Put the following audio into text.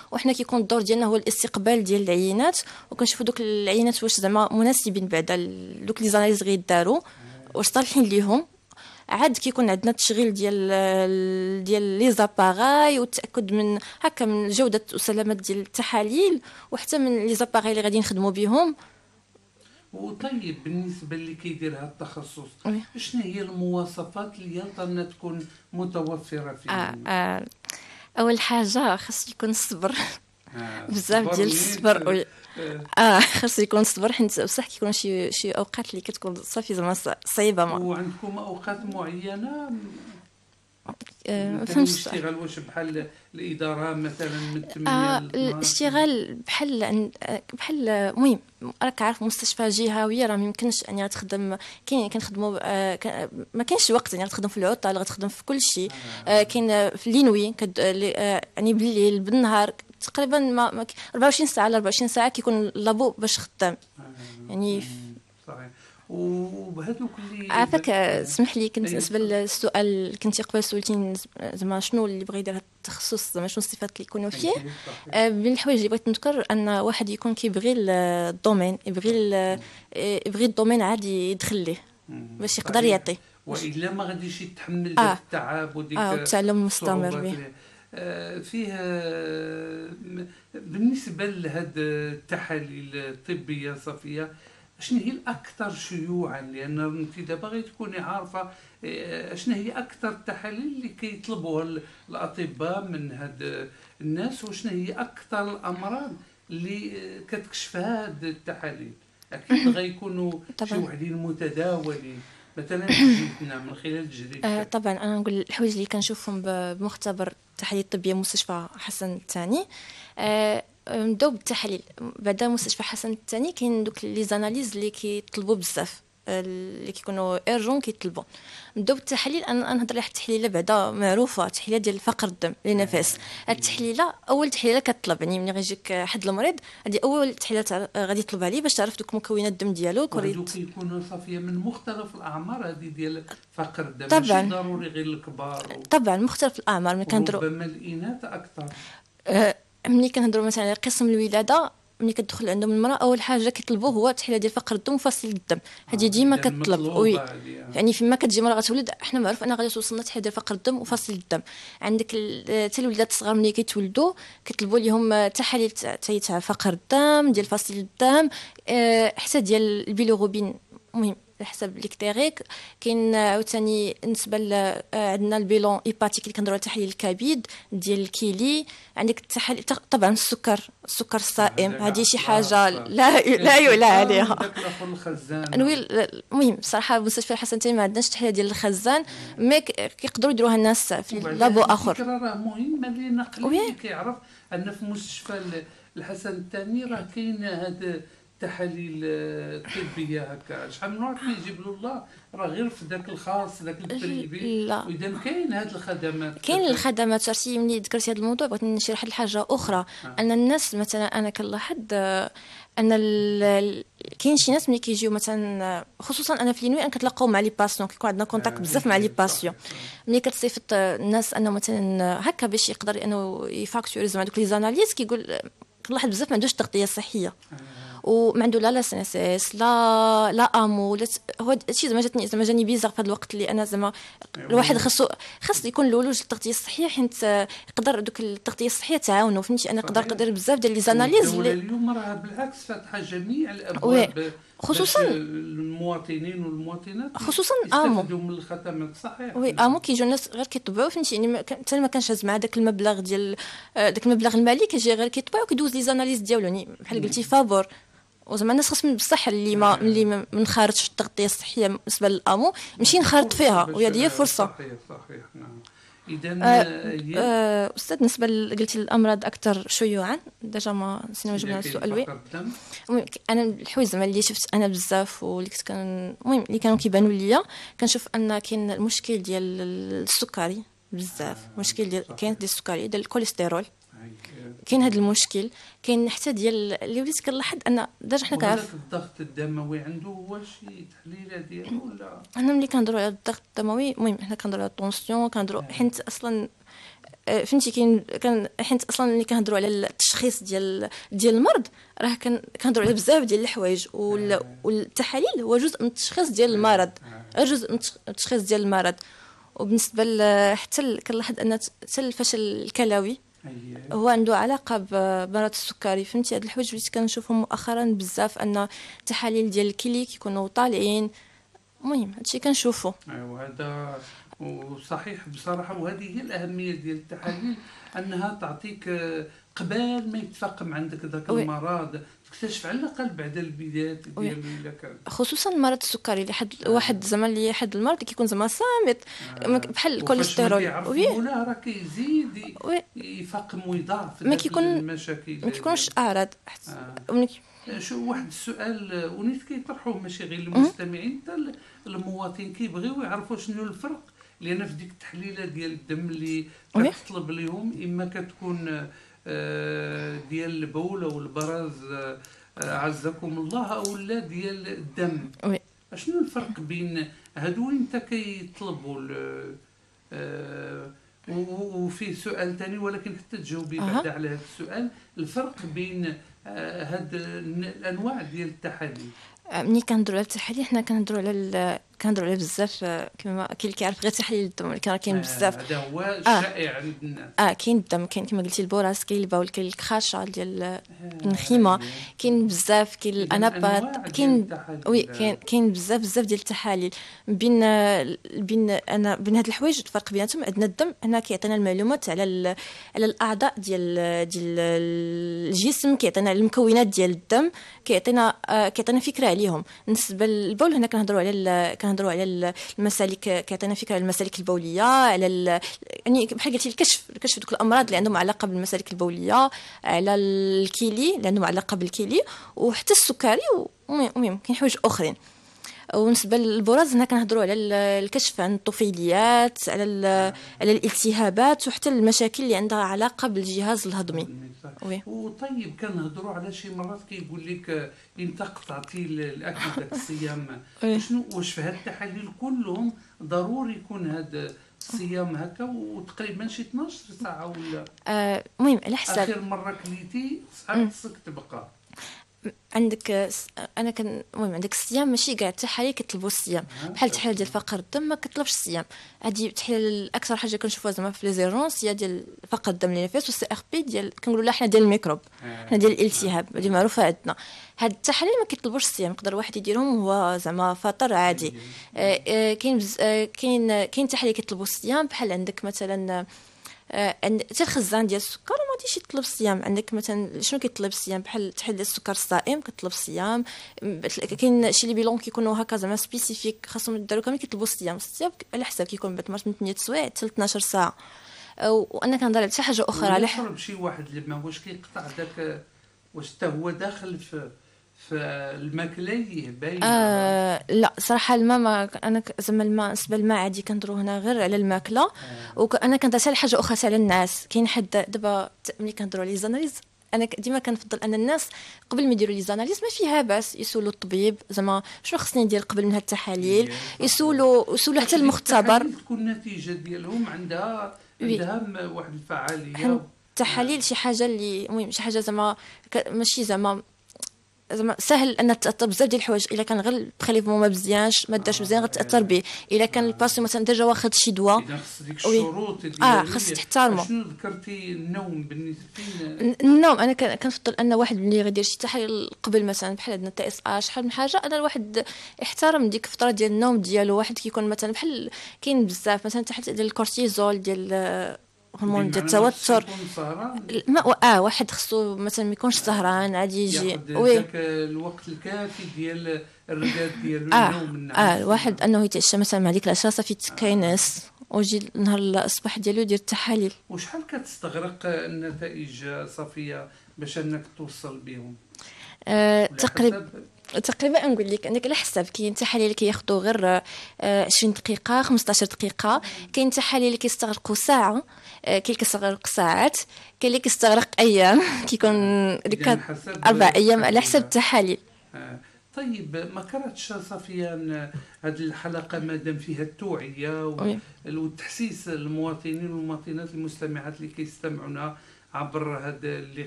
وحنا كيكون الدور ديالنا هو الاستقبال ديال العينات، وكنشوفوا دوك العينات واش زعما مناسبين بعدا دوك لي زاناليز غيداروا واش صالحين ليهم. عاد كيكون عندنا التشغيل ديال لي زاباراي والتاكد من هكا من جوده وسلامه ديال التحاليل، وحتى من لي زاباراي اللي غادي نخدموا بهم. وطيب بالنسبه اللي كيدير هذا التخصص شنو هي المواصفات اللي يلطن تكون متوفره فيه؟ اول حاجه خاص يكون الصبر. بزاف ديال الصبر. خاص يكون الصبر، حيت بصح كيكونوا شي اوقات اللي كتكون صافي زعما صعيبه. وعندكم اوقات معينه فهمت الاشتغال واش بحال الاداره مثلا من 8 الاشتغال بحال المهم راك عارف مستشفى جهويه راه ما يمكنش يعني تخدم. كاين كنخدموا ما كاينش وقت يعني تخدم في العطل، غتخدم في كل شيء. كاين في لينوي يعني بالليل بالنهار تقريبا ما 24 ساعه على 24 ساعه كيكون اللابو باش خدام يعني. صحيح. وبهذوك اللي عافاك اسمح لي كنت بالنسبه للسؤال اللي كنتي قبل سولتيني زعما شنو اللي بغى يدير هذا التخصص، زعما شنو الصفات اللي يكونوا فيه. من الحوايج اللي بغيت نذكر ان واحد يكون كيبغي الدومين، يبغي الدومين عادي يدخل ليه باش يقدر يعطي، والا ما غاديش يتحمل داك التعب وديك التعلم المستمر به. فيها بالنسبه لهاد التحاليل الطبيه صفيه شنو هي الاكثر شيوعا؟ لان انت دابا غتكوني عارفه شنو هي اكثر التحاليل اللي كيطلبوها الاطباء من هاد الناس، وشنو هي اكثر الامراض اللي كتكشفها هاد التحاليل. اكيد غيكونوا شي وحدين متداولين مثلا جديدنا من خلال تجربتك. طبعا انا نقول الحوايج اللي كنشوفهم بمختبر التحاليل الطبيه مستشفى حسن الثاني. نبداو بالتحاليل. بعدا مستشفى حسن الثاني كاين دوك لي زاناليز اللي كيطلبوا بزاف، اللي كيكونوا ايرجون كيطلبوا. نبداو بالتحاليل. انا نهضر على التحليله بعدا معروفه، التحليله ديال فقر الدم للنفس. التحليله اول تحليله كطلب يعني ملي غيجيك حد المريض، هذه اول تحليله غادي يطلب عليه باش تعرف دوك مكونات الدم ديالو. وهذوك يكونوا صافيه من مختلف الاعمار، هذه ديال فقر الدم طبعا ماشي ضروري غير الكبار طبعا مختلف الاعمار. ملي كنهضروا ربما الاناث اكثر. ملي كنهضروا مثلا على قسم الولاده، ملي كتدخل عندهم المراه اول حاجه كيطلبوا هو التحليله ديال فقر الدم وفصيل الدم. هذه ديما كتطلب. وي يعني فيما كتجي مراه غتولد احنا معروف ان غادي توصلنا التحليله ديال فقر الدم وفصيل الدم. عندك حتى الولادات الصغار ملي كيتولدوا كيطلبوا لهم تحاليل تاع فقر الدم ديال فصيل الدم، حتى ديال البيلوروبين. المهم على حسب الكتيريك. كاين عاوتاني بالنسبه عندنا البيلون ايباتيك اللي كنديروا تحليل الكبد ديال الكيلي. عندك التحاليل طبعا السكر الصائم، هذه شي حاجه لا يعلى عليها. المهم صراحه مستشفى الحسن الثاني ما عندناش تحليل ديال الخزان، مي كيقدروا يديروها الناس في لابو اخر. راه مهمه لان قليل كيعرف ان في مستشفى الحسن الثاني راه كاين هذا التحاليل الطبيه هكا. شحال من واحد كيجيب له الله راه غير في ذاك الخاص ذاك البريفي. واذا كاين هذه الخدمات، كاين الخدمات. صرتي ملي ذكرتي هذا الموضوع بغيت نشير واحد الحاجه اخرى. ان الناس مثلا انا كنلاحظ ان كاين شي ناس ملي كيجيو مثلا، خصوصا انا في لينوي كنتلاقاو مع لي باسيون، كيكون عندنا كونتاكت بزاف مع لي باسيون. ملي كتصيفط الناس انه مثلا هكا باش يقدر انه يفاكتوري زعما دوك لي زاناليز، كيقول كنلاحظ بزاف ما عندوش تغطيه صحيه وما عنده لا سنسس لا امو هو هادشي زعما جاني بيزار في هذا الوقت اللي انا زعما الواحد خاص يكون لولوج التغطيه الصحيه، حيت يقدر دوك التغطيه الصحيه تعاونوا. فهمتي انا نقدر ندير بزاف ديال لي زاناليز اللي اليوم راه بالعكس فاتحه جميع الابواب خصوصا المواطنين والمواطنات خصوصا يستافدوا من الخدمات. صحيح. وي كيجيو الناس غير كيطبعوا. فهمتي يعني حتى ما كانش هز مع داك المبلغ ديال داك المبلغ المالي، كيجي غير كيطبع وكيدوز لي زاناليز ديالو يعني بحال قلتي فابور. وزعما الناس خاصهم بصح اللي ما نخرجش التغطيه الصحيه بالنسبه للامو نمشي نخرط فيها، وهذه هي فرصه. صحيح نعم. اذا استاذ بالنسبه قلتي الامراض اكثر شيوعا ديجا ما نسينا نجاوب على السؤال. وي انا الحوايج زعما اللي شفت انا بزاف واللي كنت المهم اللي كانوا كيبانوا ليا، كنشوف ان كاين المشكل ديال السكري بزاف. مشكل ديال كاين ديال السكري ديال الكوليسترول كاين هذا المشكل. كاين حتى ديال اللي وليت كنلاحظ ان دابا حنا كنعرف الضغط الدموي عنده هو شي تحليله ديالو ولا؟ انا ملي كنهضروا على الضغط الدموي، المهم حنا كنهضروا على الطونسيون، كنهضروا حيت اصلا فهمتي كان حيت اصلا ملي كنهضروا على التشخيص ديال المرض راه كنهضروا على بزاف ديال الحوايج، والتحاليل هو جزء من التشخيص ديال المرض، جزء من التشخيص ديال المرض. وبالنسبه حتى كنلاحظ ان حتى الفشل الكلوي هو عنده علاقه بمرض السكري. فهمتي هاد الحوايج وليت كنشوفهم مؤخرا بزاف، ان التحاليل ديال الكلي كيكونوا طالعين. المهم هادشي كنشوفو. ايوا هذا وصحيح بصراحه، وهذه هي الاهميه ديال التحاليل، انها تعطيك قبل ما يتفاقم عندك ذاك المرض تكتشف على الاقل بعد البدايات ديالو الا كان، خصوصا مرض السكري اللي واحد زعما اللي حد المرض كيكون زعما صامت بحال الكوليسترول. ولا راه كيزيد يفاقم ويضاعف المشاكل، ما كيكونش اعراض. شو واحد السؤال ونيت كيطرحوه ماشي غير المستمعين، حتى المواطنين كيبغيو يعرفوا شنو الفرق، لان في ديك التحليله ديال الدم اللي كتطلب لهم اما كتكون ديال البول او البراز عزكم الله، او لا ديال الدم. شنو الفرق بين هادو انت كيطلبوا وفي سؤال ثاني ولكن حتى تجاوبي بعد على هذا السؤال، الفرق بين هاد الانواع ديال التحاليل. ملي كنهضروا على التحاليل حنا كنهضروا على بزاف، كما كاين اللي كيعرف غير تحليل الدم، كاين بزاف. هذا هو الشائع عند الناس. كاين الدم، كاين كما قلتي البراز، كاين البول، كاين الكخاشه ديال النخيمه، كاين بزاف، كاين الانابات، كاين بزاف ديال التحاليل. بين هاد الحوايج الفرق بيناتهم، عندنا الدم هنا كيعطينا المعلومات على الاعضاء ديال الجسم، كيعطينا المكونات ديال الدم، كيعطينا فكره عليهم. بالنسبه للبول هنا كنهضروا على المسالك، كيعطينا فكره على المسالك البوليه، على يعني بحال قلتي الكشف دوك الامراض اللي عندهم علاقه بالمسالك البوليه، على الكيلي اللي عندهم علاقه بالكيلي، وحتى السكري، ومهم كاين حوايج اخرين. وبالنسبه للبراز هنا كنهضروا على الكشف عن الطفيليات، على الالتهابات، وحتى المشاكل اللي عندها علاقه بالجهاز الهضمي. وطيب كنهضروا على شي مرات كيقول لك انت قطعتي الاكل داك الصيام، شنو واش في هاد التحاليل كلهم ضروري يكون هذا الصيام هكا وتقريبا شي 12 ساعه ولا؟ المهم على حسب اخر مره كليتي ساعه خصك تبقى عندك. انا المهم عندك الصيام ماشي كاع التحاليل كيطلبوا الصيام، بحال التحاليل ديال فقر الدم ما كطلبش الصيام. هذه التحاليل اكثر حاجه كنشوفوها زعما في لي زيرونس هي ديال فقر الدم النفس، والسي ار بي ديال كنقولوا لا حنا ديال الميكروب، حنا ديال الالتهاب، هذه معروفه عندنا. هاد التحاليل ما كيطلبوش الصيام، يقدر واحد يديرهم وهو زعما فاطر عادي. كاين تحاليل كيطلبوا الصيام، بحال عندك مثلا حتى الخزان ديال السكر ما غاديش يطلب الصيام. عندك مثلا شنو كيطلب الصيام؟ بحال تحليل ديال السكر الصائم كطلب الصيام. كاين شي لي بيلون كيكونوا هكا زعما سبيسيفيك خاصهم يداروا كامل كيطلبوا الصيام على حساب كيكون من 8 سوايع حتى 12 ساعه. وانا كنهضر على شي حاجه اخرى على شي واحد اللي ما واش كيقطع داك، واش حتى هو داخل في الماكله باين؟ لا صراحه الماء ما انا زعما الماء بالنسبه للماء عادي كندرو هنا غير على الماكله. وانا كنهضر على حاجه اخرى على الناس. كاين حد دابا ملي كنهضروا على لي زاناليز، انا ديما كنفضل ان الناس قبل ما يديروا لي زاناليز ما فيها باس يسولوا الطبيب زعما شنو خصني ندير قبل من هاد التحاليل، يسولوا حتى المختبر تكون النتيجه ديالهم عندها واحد الفعاليه. التحاليل شي حاجه اللي المهم شي حاجه زعما ماشي زعما سهل ان تاثر بزاف ديال الحوايج. الا كان غير البريليفمون ما مزيانش ما دارش مزيان غتاثر به. الا كان الباسيون مثلا ديجا واخد شي دواء خص ديك الشروط ديالها خاص تحترموا. شنو ذكرتي النوم بالنسبه النوم؟ انا كنفضل ان واحد ملي غيدير شي تحاليل قبل مثلا بحال عندنا تي اس ا شحال من حاجه، انا الواحد يحترم ديك الفتره ديال النوم ديالو. واحد كيكون مثلا بحال كاين بزاف مثلا تحت ديال الكورتيزول ديال هرمون ديال التوتر ما واحد خصو مثلا ما يكونش سهران عادي يجي داك الوقت الكافي ديال الرقاد ديالو النوم. الواحد انه يتعشى مثلا مع ديك العشاء صافي تكاينس ويجي نهار الصباح ديالو يدير التحاليل. وشحال كتستغرق النتائج صافيه باش انك توصل بهم؟ تقريبا نقول لك انك على حسب. كاين تحاليل اللي كياخذوا غير 20 دقيقه 15 دقيقه، كاين تحاليل اللي كيستغرقوا ساعه، كاين اللي كيستغرق ساعات، كاين اللي كيستغرق ايام كيكون يعني 4 ايام على حسب التحاليل. طيب ما كرهتش صفيان هذه الحلقة مادام فيها التوعية والتحسيس المواطنين والمواطنات المستمعات اللي كيستمعونا عبر هذا اللقاء